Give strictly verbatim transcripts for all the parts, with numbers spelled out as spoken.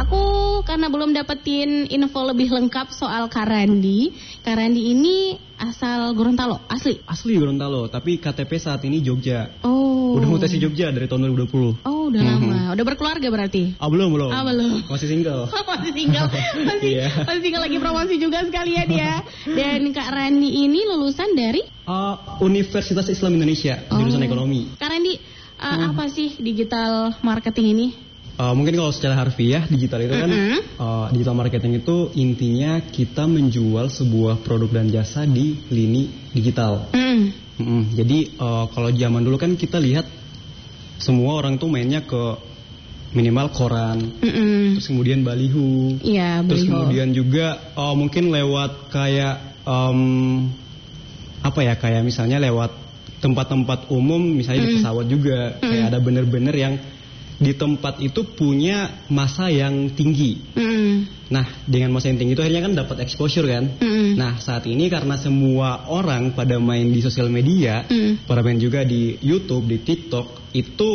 aku karena belum dapetin info lebih lengkap soal Kak Randi. Kak Randi ini asal Gorontalo, asli? Asli Gorontalo, tapi K T P saat ini Jogja. Oh. Udah mutasi Jogja dari tahun dua ribu dua puluh. Oh, udah mm-hmm. lama. Udah berkeluarga berarti? Ah, belum, belum. Ah, belum. Masih single. Masih single. Masih, yeah. masih single, lagi promosi juga sekalian ya. Dan Kak Randi ini lulusan dari? Uh, Universitas Islam Indonesia, oh. jurusan ekonomi. Kak Randi, uh, hmm. apa sih digital marketing ini? Uh, mungkin kalau secara harfiah digital itu kan mm-hmm. uh, digital marketing itu intinya kita menjual sebuah produk dan jasa di lini digital. Mm. Mm-hmm. Jadi uh, kalau zaman dulu kan kita lihat semua orang tuh mainnya ke minimal koran, mm-hmm. terus kemudian baliho, yeah, terus baliho. kemudian juga uh, mungkin lewat kayak um, apa ya kayak misalnya lewat tempat-tempat umum, misalnya mm-hmm. di pesawat juga, mm-hmm. kayak ada bener-bener yang di tempat itu punya massa yang tinggi. Mm. Nah, dengan massa yang tinggi itu akhirnya kan dapat exposure kan. Mm. Nah, saat ini karena semua orang pada main di sosial media, mm. pada main juga di YouTube, di TikTok, itu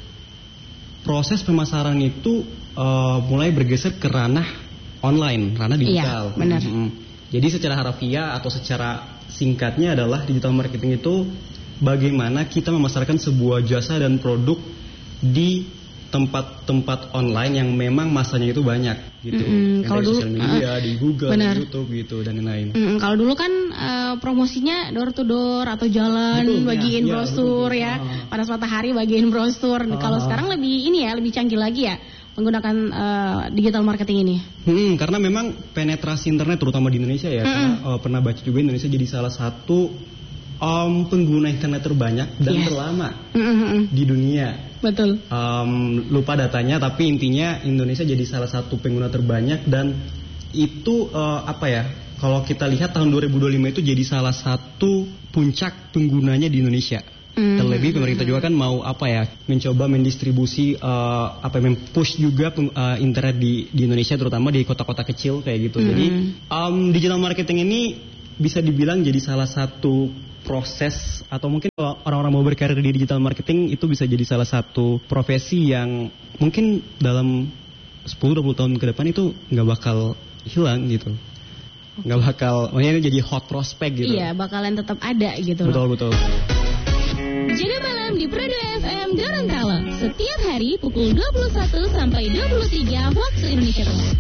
proses pemasaran itu uh, mulai bergeser ke ranah online, ranah digital. Iya, benar. Mm-hmm. Jadi secara harfiah atau secara singkatnya adalah digital marketing itu bagaimana kita memasarkan sebuah jasa dan produk di tempat-tempat online yang memang masanya itu banyak gitu. Mm-hmm. Kalau dulu sosial media, uh, di Google, benar. di YouTube gitu dan lain-lain. Mm-hmm. Kalau dulu kan uh, promosinya door to door atau jalan, betul, bagiin ya, brosur ya, ya. Uh. Pada suatu hari bagiin brosur. Uh. Kalau sekarang lebih ini ya, lebih canggih lagi ya menggunakan uh, digital marketing ini. Hmm, karena memang penetrasi internet terutama di Indonesia ya, mm-hmm. karena uh, pernah baca juga Indonesia jadi salah satu um, pengguna internet terbanyak dan yes. terlama mm-hmm. di dunia. Betul. Um, lupa datanya, tapi intinya Indonesia jadi salah satu pengguna terbanyak dan itu uh, apa ya? Kalau kita lihat tahun dua ribu dua puluh lima itu jadi salah satu puncak penggunanya di Indonesia. Mm. Terlebih pemerintah juga kan mau apa ya? Mencoba mendistribusi uh, apa mempush juga uh, internet di di Indonesia terutama di kota-kota kecil kayak gitu. Mm. Jadi um, digital marketing ini bisa dibilang jadi salah satu proses atau mungkin kalau orang-orang mau berkarir di digital marketing itu bisa jadi salah satu profesi yang mungkin dalam sepuluh dua puluh tahun ke depan itu nggak bakal hilang gitu. Nggak bakal, maksudnya jadi hot prospect gitu. Iya, bakalan tetap ada gitu. Betul-betul. Jaga malam di Prado F M Gorontalo. Setiap hari pukul dua puluh satu sampai dua puluh tiga waktu Indonesia Tengah.